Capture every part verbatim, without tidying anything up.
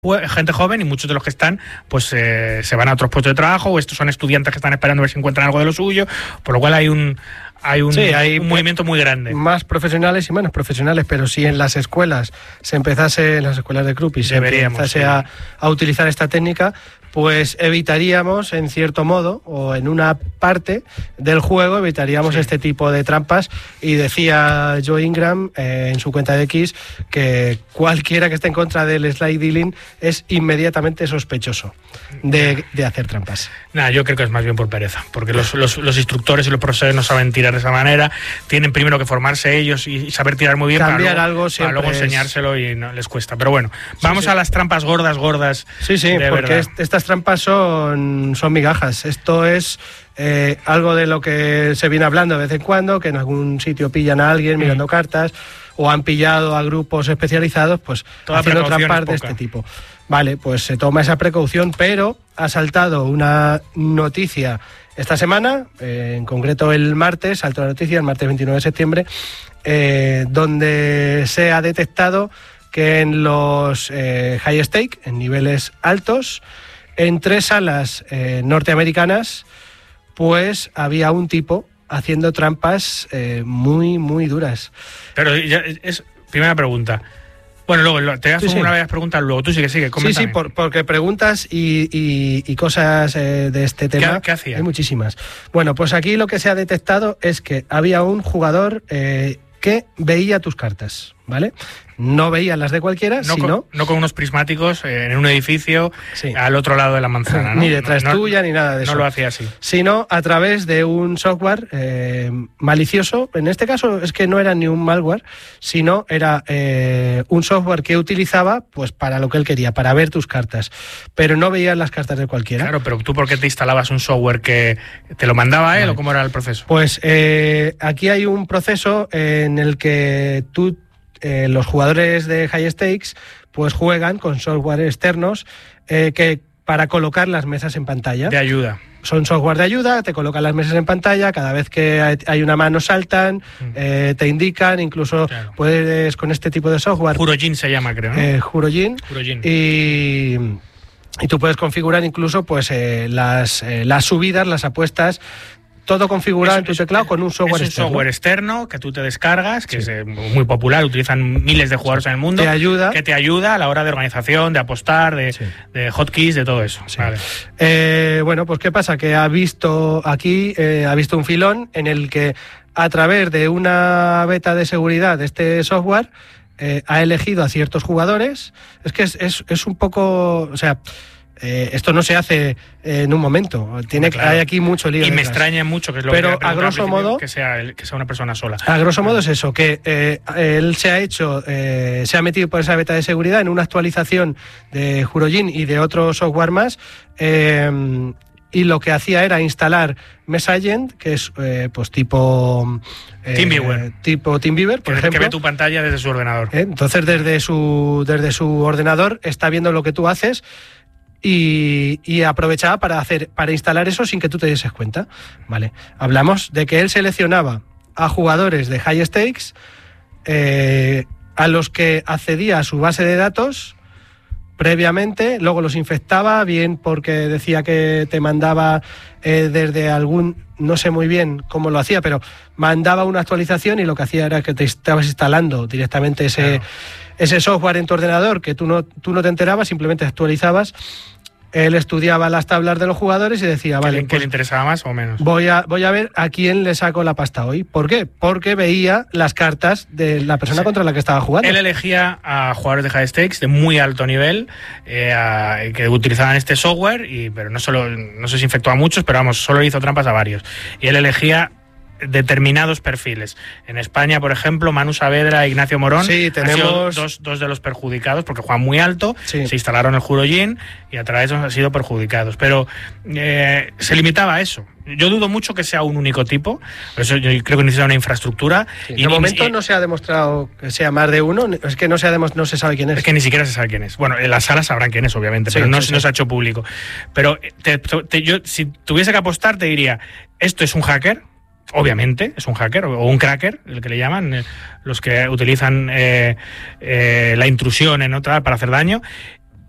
gente joven, y muchos de los que están pues eh, se van a otros puestos de trabajo, o estos son estudiantes que están esperando a ver si encuentran algo de lo suyo, por lo cual hay un hay un, sí, hay un movimiento muy grande. Más profesionales y menos profesionales, pero si en las escuelas se empezase, en las escuelas de croquis, se empezase sí. a, a utilizar esta técnica, pues evitaríamos, en cierto modo, o en una parte del juego, evitaríamos sí. este tipo de trampas. Y decía Joe Ingram eh, en su cuenta de X que cualquiera que esté en contra del slide dealing es inmediatamente sospechoso de, de hacer trampas. Nah, yo creo que es más bien por pereza, porque los, los, los instructores y los profesores no saben tirar de esa manera, tienen primero que formarse ellos y saber tirar muy bien. Cambiar para luego, luego, para luego enseñárselo y no les cuesta. Pero bueno, vamos sí, sí. a las trampas gordas, gordas. Sí, sí, porque es, estas trampas son, son migajas. Esto es eh, algo de lo que se viene hablando de vez en cuando, que en algún sitio pillan a alguien mm. mirando cartas, o han pillado a grupos especializados pues Toda haciendo trampas de este tipo. Vale, pues se toma esa precaución, pero ha saltado una noticia esta semana, eh, en concreto el martes, saltó la noticia, el martes veintinueve de septiembre, eh, donde se ha detectado que en los eh, high stake, en niveles altos, en tres salas eh, norteamericanas, pues había un tipo haciendo trampas eh, muy, muy duras. Pero ya es primera pregunta. Bueno, luego te hago sí, sí. una vez preguntas, luego tú sigue, sigue, coméntame. Sí, sí, por, porque preguntas y, y, y cosas eh, de este tema ¿Qué, qué hacía? Hay muchísimas. Bueno, pues aquí lo que se ha detectado es que había un jugador eh, que veía tus cartas, ¿vale? No veía las de cualquiera, no sino... Con, no con unos prismáticos eh, en un edificio sí. al otro lado de la manzana, ¿no? Ni detrás no, tuya, ni nada de no eso. No lo hacía así. Sino a través de un software eh, malicioso. En este caso es que no era ni un malware, sino era eh, un software que utilizaba pues para lo que él quería, para ver tus cartas. Pero no veías las cartas de cualquiera. Claro, pero ¿tú por qué te instalabas un software que te lo mandaba él vale. o cómo era el proceso? Pues eh, aquí hay un proceso en el que tú... Eh, los jugadores de high stakes pues juegan con software externos eh, que para colocar las mesas en pantalla. De ayuda. Son software de ayuda, te colocan las mesas en pantalla, cada vez que hay una mano saltan, mm. eh, te indican, incluso claro. puedes con este tipo de software... Hurojin se llama, creo, ¿no? Eh, Hurojin. Hurojin. Y... Y tú puedes configurar incluso pues eh, las, eh, las subidas, las apuestas... Todo configurado es, en tu teclado con un software externo. Es un externo. software externo que tú te descargas, que sí. es muy popular, utilizan miles de jugadores en el mundo. Te ayuda. Que te ayuda a la hora de organización, de apostar, de, sí. de hotkeys, de todo eso. Sí. Vale. Eh, bueno, pues ¿qué pasa? Que ha visto aquí, eh, ha visto un filón en el que a través de una beta de seguridad de este software eh, ha elegido a ciertos jugadores. Es que es, es, es un poco... O sea... Eh, esto no se hace en un momento. Tiene, claro. Hay aquí mucho lío. Y me detrás. extraña mucho, que es lo Pero que a grosso modo que sea, el, que sea una persona sola. A grosso modo es eso, que eh, él se ha hecho, eh, se ha metido por esa beta de seguridad en una actualización de Hurojin y de otro software más. Eh, y lo que hacía era instalar Mesagent, que es eh, pues tipo eh, TeamViewer, tipo TeamViewer, por que, ejemplo, que ve tu pantalla desde su ordenador. Eh, entonces desde su desde su ordenador está viendo lo que tú haces. Y, y aprovechaba para hacer para instalar eso sin que tú te dieses cuenta. Vale. Hablamos de que él seleccionaba a jugadores de high stakes eh, a los que accedía a su base de datos previamente, luego los infectaba, bien porque decía que te mandaba eh, desde algún, no sé muy bien cómo lo hacía, pero mandaba una actualización y lo que hacía era que te estabas instalando directamente ese, claro. ese software en tu ordenador que tú no, tú no te enterabas, simplemente actualizabas. Él estudiaba las tablas de los jugadores y decía, vale, ¿qué pues, le interesaba más o menos? Voy a, voy a ver a quién le saco la pasta hoy. ¿Por qué? Porque veía las cartas de la persona sí. contra la que estaba jugando. Él elegía a jugadores de high stakes de muy alto nivel eh, a, que utilizaban este software, y pero no solo, no sé si infectó a muchos, pero vamos, solo hizo trampas a varios. Y él elegía determinados perfiles. En España, por ejemplo, Manu Saavedra e Ignacio Morón sí, tenemos dos, dos de los perjudicados porque juegan muy alto, sí. se instalaron el Hurojin y a través de eso han sido perjudicados. Pero eh, se limitaba a eso. Yo dudo mucho que sea un único tipo, por eso yo creo que necesita una infraestructura. Sí, y de momento y, no se ha demostrado que sea más de uno, es que no se, ha demos, no se sabe quién es. Es que ni siquiera se sabe quién es. Bueno, en las salas sabrán quién es, obviamente, sí, pero no, sí, no sí. se ha hecho público. Pero te, te, yo, si tuviese que apostar, te diría, esto es un hacker. Obviamente, es un hacker o un cracker, el que le llaman, eh, los que utilizan eh, eh, la intrusión en otra para hacer daño.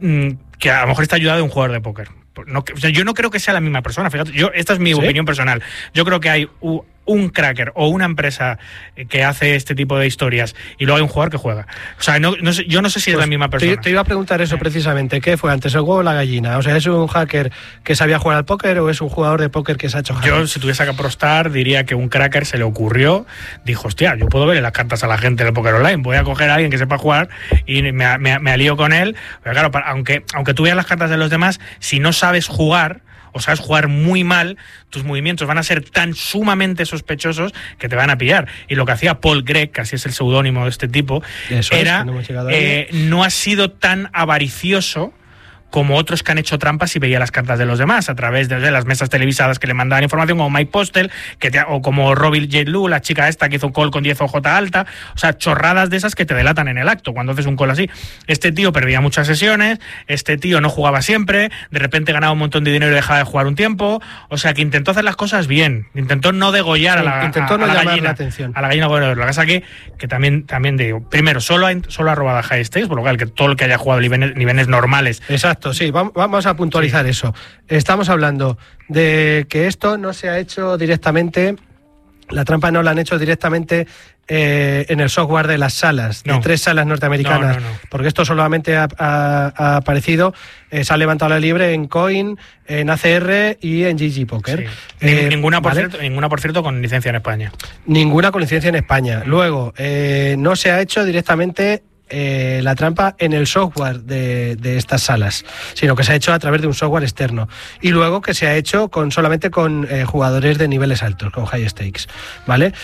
mmm, que a lo mejor está ayudado de un jugador de póker. No, o sea, yo no creo que sea la misma persona, fíjate, yo, esta es mi ¿Sí? opinión personal. Yo creo que hay uh, un cracker o una empresa que hace este tipo de historias y luego hay un jugador que juega. O sea, no, no sé, yo no sé si pues es la misma persona. Te, te iba a preguntar eso eh. precisamente. ¿Qué fue antes, el huevo o la gallina? O sea, ¿es un hacker que sabía jugar al póker o es un jugador de póker que se ha hecho hacker? Yo, si tuviese que apostar, diría que un cracker se le ocurrió, dijo, hostia, yo puedo ver las cartas a la gente del póker online, voy a coger a alguien que sepa jugar y me, me, me alío con él. Pero claro, para, aunque, aunque tú veas las cartas de los demás, si no sabes jugar o sabes jugar muy mal, tus movimientos van a ser tan sumamente sospechosos que te van a pillar. Y lo que hacía Paul Gregg, que así es el seudónimo de este tipo, Eso era es, no, eh, no ha sido tan avaricioso como otros que han hecho trampas y veía las cartas de los demás a través de, de las mesas televisadas que le mandaban información, como Mike Postel, que te, o como Robbie J. Lu, la chica esta que hizo un call con diez O J alta, o sea, chorradas de esas que te delatan en el acto cuando haces un call así. Este tío perdía muchas sesiones, este tío no jugaba siempre, de repente ganaba un montón de dinero y dejaba de jugar un tiempo, o sea, que intentó hacer las cosas bien, intentó no degollar sí, a la, intentó a, no a la llamar gallina, la atención. a la gallina gobernador. Lo que pasa que, que también, también digo, primero, solo ha, solo ha robado a high stakes, por lo cual que todo el que haya jugado niveles, niveles normales. Exacto, sí, vamos, vamos a puntualizar sí. eso. Estamos hablando de que esto no se ha hecho directamente, la trampa no la han hecho directamente eh, en el software de las salas, no. de tres salas norteamericanas, no, no, no. porque esto solamente ha, ha, ha aparecido, eh, se ha levantado la libre en Coin, en A C R y en G G Poker. Sí. Eh, ninguna, por ¿vale? cierto, ninguna, por cierto, con licencia en España. Ninguna con licencia en España. Luego, eh, no se ha hecho directamente Eh, la trampa en el software de, de estas salas, sino que se ha hecho a través de un software externo y luego que se ha hecho con solamente con eh, jugadores de niveles altos, con high stakes, ¿vale?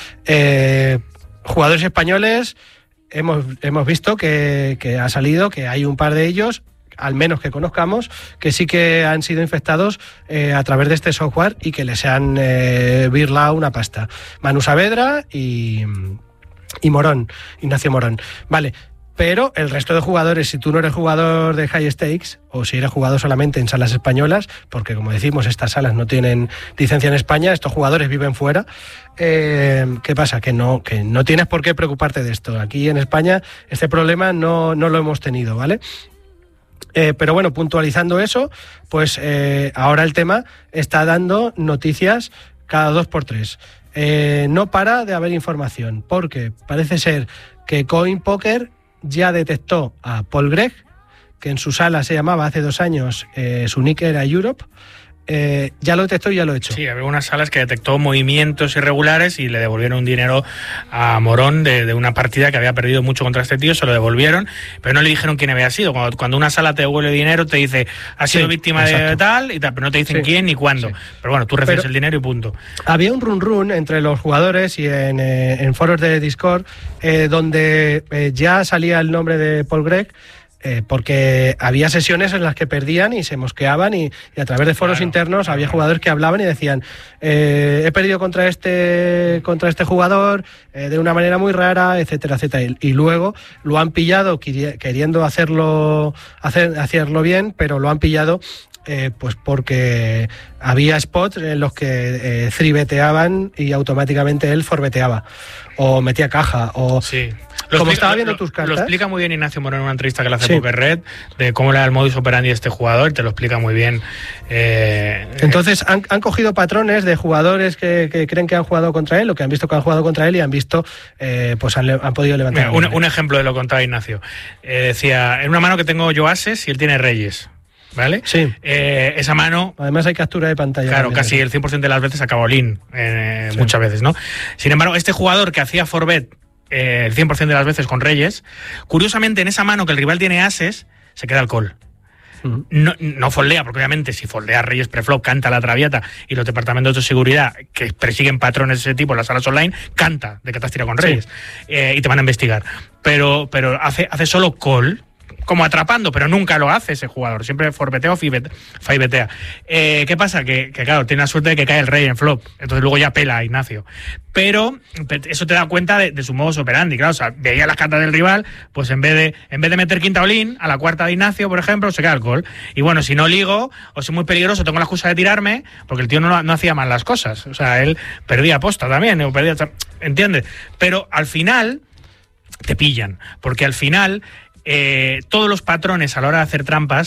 Eh, jugadores españoles hemos, hemos visto que, que ha salido, que hay un par de ellos, al menos que conozcamos, que sí que han sido infectados eh, a través de este software y que les han eh, birlado una pasta. Manu Saavedra y, y Morón, Ignacio Morón. Vale. Pero el resto de jugadores, si tú no eres jugador de high stakes o si eres jugador solamente en salas españolas, porque como decimos, estas salas no tienen licencia en España, estos jugadores viven fuera, eh, ¿qué pasa? Que no, que no tienes por qué preocuparte de esto. Aquí en España este problema no, no lo hemos tenido, ¿vale? Eh, pero bueno, puntualizando eso, pues eh, ahora el tema está dando noticias cada dos por tres. Eh, no para de haber información, porque parece ser que Coin Poker ya detectó a Paul Gregg, que en su sala se llamaba hace dos años, eh, su nick era Europe, eh, ya lo detectó y ya lo ha hecho. Sí, había unas salas que detectó movimientos irregulares y le devolvieron dinero a Morón de, de una partida que había perdido mucho contra este tío, se lo devolvieron, pero no le dijeron quién había sido. Cuando, cuando una sala te devuelve dinero te dice, has sido sí, víctima exacto. de tal, y tal, pero no te dicen sí, quién ni cuándo. Sí. Pero bueno, tú recibes pero el dinero y punto. Había un run run entre los jugadores y en, eh, en foros de Discord eh, donde eh, ya salía el nombre de Paul Gregg, Eh, porque había sesiones en las que perdían y se mosqueaban y, y a través de foros claro, internos claro. había jugadores que hablaban y decían eh, he perdido contra este contra este jugador eh, de una manera muy rara, etcétera, etcétera. Y, y luego lo han pillado queriendo hacerlo hacer, hacerlo bien, pero lo han pillado Eh, pues porque había spots en los que eh, threebeteaban y automáticamente él forbeteaba o metía caja o sí. Lo como explica, estaba viendo lo, tus cartas. Lo explica muy bien Ignacio Morón en una entrevista que le hace sí. Poker Red de cómo era el modus operandi de este jugador, te lo explica muy bien. Eh, Entonces han, han cogido patrones de jugadores que, que creen que han jugado contra él o que han visto que han jugado contra él y han visto, eh, pues han, han podido levantar. Mira, un, un ejemplo de lo que contaba Ignacio. Eh, decía, en una mano que tengo yo ases y él tiene reyes. ¿Vale? Sí. Eh, esa mano... Además hay captura de pantalla. Claro, casi eso. El cien por ciento de las veces acaba all-in, eh, sí. muchas veces, ¿no? Sin embargo, este jugador que hacía forbet eh, el cien por ciento de las veces con reyes, curiosamente en esa mano que el rival tiene ases, se queda al call. Uh-huh. No, no foldea, porque obviamente si foldea reyes preflop, canta la traviata y los departamentos de seguridad que persiguen patrones de ese tipo en las salas online, canta de que te has tirado con reyes sí. eh, y te van a investigar. Pero, pero hace, hace solo call, como atrapando, pero nunca lo hace ese jugador. Siempre forbetea o fivetea. Eh, ¿Qué pasa? Que, que claro, tiene la suerte de que cae el rey en flop. Entonces luego ya pela a Ignacio. Pero eso te da cuenta de, de su modus operandi. Claro, o sea, veía las cartas del rival, pues en vez de en vez de meter quinta all-in, a la cuarta de Ignacio, por ejemplo, se queda el call. Y bueno, si no ligo, o soy muy peligroso, tengo la excusa de tirarme, porque el tío no, no hacía mal las cosas. O sea, él perdía aposta también, o perdía, ¿entiendes? Pero al final te pillan, porque al final... Eh, todos los patrones a la hora de hacer trampas